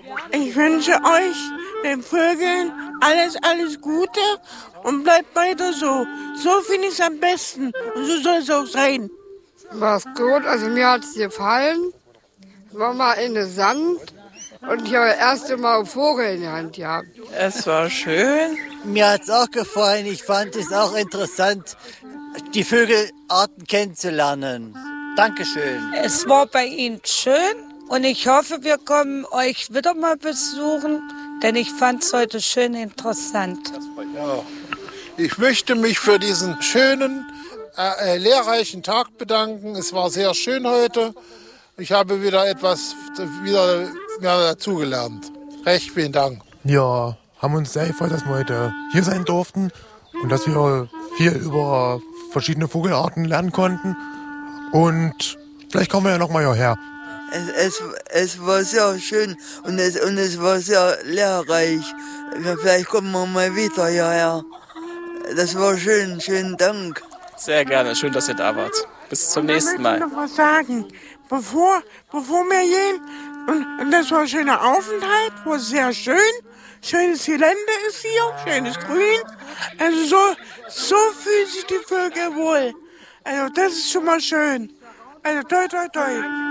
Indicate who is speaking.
Speaker 1: Ich wünsche euch, den Vögeln, alles Gute und bleibt weiter so. So finde ich es am besten und so soll es auch sein.
Speaker 2: War's gut, also mir hat es gefallen. War mal in den Sand und ich habe das erste Mal einen Vogel in der Hand gehabt.
Speaker 3: Es war schön.
Speaker 4: Mir hat es auch gefallen. Ich fand es auch interessant, die Vögelarten kennenzulernen. Dankeschön.
Speaker 5: Es war bei Ihnen schön und ich hoffe, wir kommen euch wieder mal besuchen, denn ich fand es heute schön interessant.
Speaker 6: Ja. Ich möchte mich für diesen schönen, lehrreichen Tag bedanken. Es war sehr schön heute. Ich habe wieder etwas mehr dazugelernt. Recht vielen Dank.
Speaker 7: Ja, haben uns sehr gefreut, dass wir heute hier sein durften und dass wir viel über verschiedene Vogelarten lernen konnten. Und vielleicht kommen wir ja noch mal hierher.
Speaker 8: Es war sehr schön und es war sehr lehrreich. Vielleicht kommen wir mal wieder hierher. Das war schön, schönen Dank.
Speaker 3: Sehr gerne, schön, dass ihr da wart. Bis zum nächsten Mal.
Speaker 1: Ich möchte noch was sagen, bevor wir gehen. Und das war ein schöner Aufenthalt, war sehr schön. Schönes Gelände ist hier, schönes Grün. Also so fühlen sich die Vögel wohl. Also das ist schon mal schön. Also toi toi toi.